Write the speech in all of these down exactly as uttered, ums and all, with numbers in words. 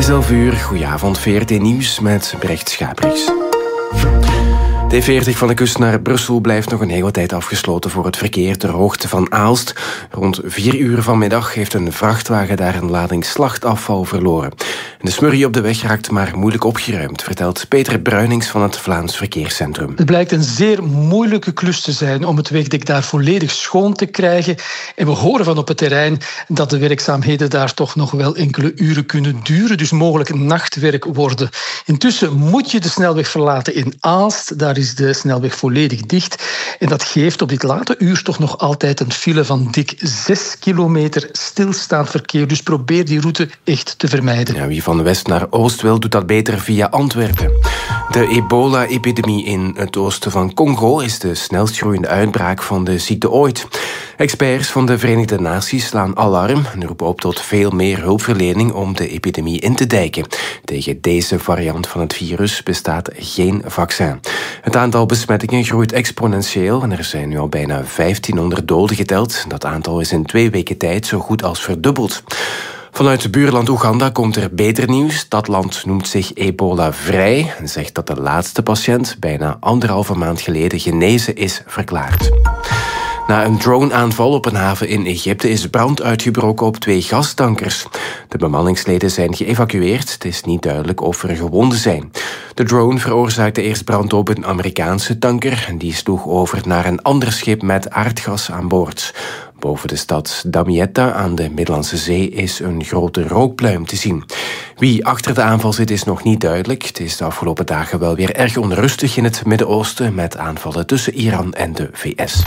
is elf uur, goedenavond, V R T Nieuws met Brecht Schabriks. De E veertig van de kust naar Brussel blijft nog een hele tijd afgesloten voor het verkeer ter hoogte van Aalst. Rond vier uur vanmiddag heeft een vrachtwagen daar een lading slachtafval verloren. En de smurrie op de weg raakt maar moeilijk opgeruimd, vertelt Peter Bruinings van het Vlaams Verkeerscentrum. Het blijkt een zeer moeilijke klus te zijn om het wegdek daar volledig schoon te krijgen. En we horen van op het terrein dat de werkzaamheden daar toch nog wel enkele uren kunnen duren, dus mogelijk nachtwerk worden. Intussen moet je de snelweg verlaten in Aalst. Daar is de snelweg volledig dicht. En dat geeft op dit late uur toch nog altijd een file van dik zes kilometer stilstaand verkeer. Dus probeer die route echt te vermijden. Ja, wie van west naar oost wil, doet dat beter via Antwerpen. De ebola-epidemie in het oosten van Congo is de snelst groeiende uitbraak van de ziekte ooit. Experts van de Verenigde Naties slaan alarm en roepen op tot veel meer hulpverlening om de epidemie in te dijken. Tegen deze variant van het virus bestaat geen vaccin. Het aantal besmettingen groeit exponentieel en er zijn nu al bijna vijftienhonderd doden geteld. Dat aantal is in twee weken tijd zo goed als verdubbeld. Vanuit het buurland Oeganda komt er beter nieuws. Dat land noemt zich ebola-vrij en zegt dat de laatste patiënt bijna anderhalve maand geleden genezen is verklaard. Na een drone-aanval op een haven in Egypte is brand uitgebroken op twee gastankers. De bemanningsleden zijn geëvacueerd. Het is niet duidelijk of er gewonden zijn. De drone veroorzaakte eerst brand op een Amerikaanse tanker en die sloeg over naar een ander schip met aardgas aan boord. Boven de stad Damietta aan de Middellandse Zee is een grote rookpluim te zien. Wie achter de aanval zit is nog niet duidelijk. Het is de afgelopen dagen wel weer erg onrustig in het Midden-Oosten met aanvallen tussen Iran en de V S.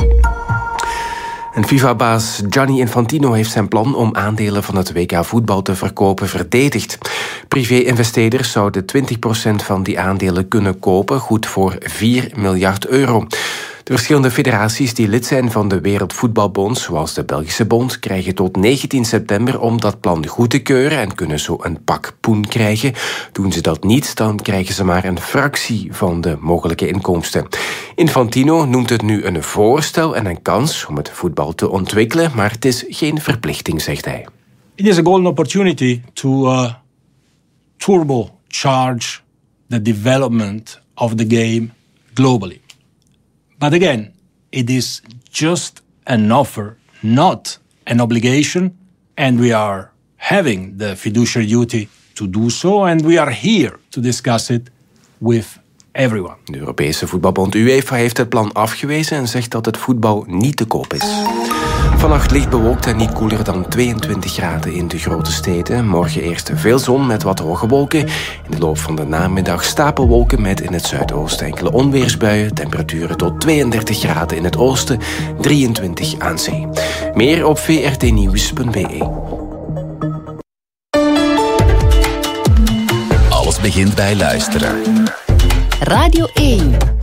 En FIFA-baas Gianni Infantino heeft zijn plan om aandelen van het W K voetbal te verkopen verdedigd. Privé-investeerders zouden twintig procent van die aandelen kunnen kopen, goed voor vier miljard euro. De verschillende federaties die lid zijn van de Wereldvoetbalbond, zoals de Belgische Bond, krijgen tot negentien september om dat plan goed te keuren en kunnen zo een pak poen krijgen. Doen ze dat niet, dan krijgen ze maar een fractie van de mogelijke inkomsten. Infantino noemt het nu een voorstel en een kans om het voetbal te ontwikkelen, maar het is geen verplichting, zegt hij. It is a golden opportunity to uh, turbocharge the development of the game globally. But again, it is just an offer, not an obligation, and we are having the fiduciary duty to do so, and we are here to discuss it with everyone. De Europese voetbalbond UEFA heeft het plan afgewezen en zegt dat het voetbal niet te koop is. Vannacht licht bewolkt en niet koeler dan tweeëntwintig graden in de grote steden. Morgen eerst veel zon met wat hoge wolken. In de loop van de namiddag stapelwolken met in het zuidoosten enkele onweersbuien. Temperaturen tot tweeëndertig graden in het oosten, drieëntwintig aan zee. Meer op v r t nieuws punt b e. Alles begint bij luisteren. Radio één.